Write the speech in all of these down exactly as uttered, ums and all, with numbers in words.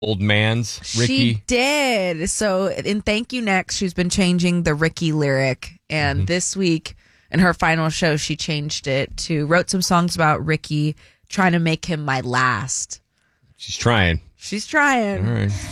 Old man's Ricky. She did. So in Thank You Next, she's been changing the Ricky lyric. And mm-hmm. this week, in her final show, she changed it to wrote some songs about Ricky, trying to make him my last. She's trying. She's trying. All right.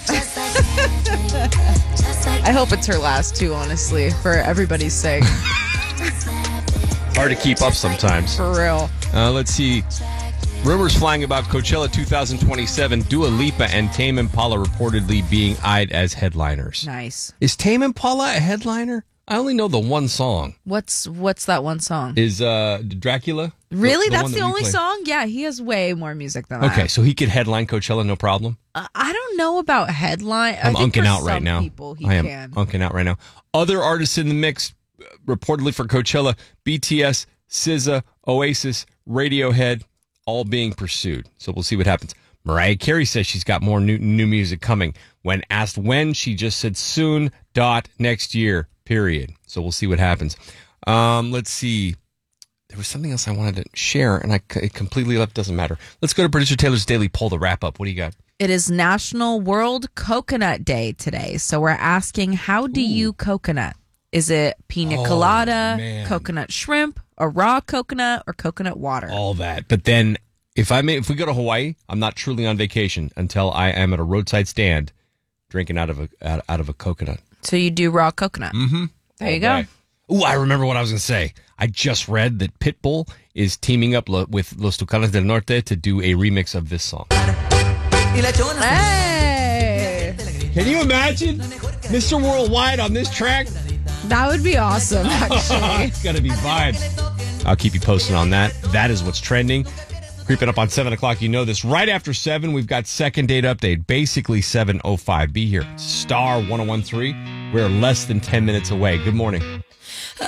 I hope it's her last, too, honestly, for everybody's sake. Hard to keep up sometimes. For real. Uh, let's see. Rumors flying about Coachella twenty twenty-seven. Dua Lipa and Tame Impala reportedly being eyed as headliners. Nice. Is Tame Impala a headliner? I only know the one song. What's what's that one song? Is uh, Dracula? Really? The, the That's the that only play? song? Yeah, he has way more music than that. Okay, so he could headline Coachella, no problem? Uh, I don't know about headline. I'm I think unking for out right some now. People, he I am can. unking out right now. Other artists in the mix, reportedly for Coachella, B T S, S Z A, Oasis, Radiohead, all being pursued. So we'll see what happens. Mariah Carey says she's got more new new music coming. When asked when, she just said soon, dot, next year, period. So we'll see what happens. Um, let's see. There was something else I wanted to share, and I it completely left. Doesn't matter. Let's go to Producer Taylor's Daily Poll to wrap up. What do you got? It is National World Coconut Day today. So we're asking, how do Ooh. you coconut? Is it pina colada, oh, coconut shrimp, a raw coconut, or coconut water? All that. But then if I may, if we go to Hawaii, I'm not truly on vacation until I am at a roadside stand drinking out of a out, out of a coconut. So you do raw coconut. Mm-hmm. There All you go. day. Ooh, I remember what I was going to say. I just read that Pitbull is teaming up lo- with Los Tucanes del Norte to do a remix of this song. Hey! Can you imagine Mister Worldwide on this track? That would be awesome, actually. It's going to be vibes. I'll keep you posted on that. That is what's trending. Creeping up on seven o'clock, you know this. Right after seven, we've got second date update. Basically seven oh five. Be here. Star one oh one three. We're less than ten minutes away. Good morning.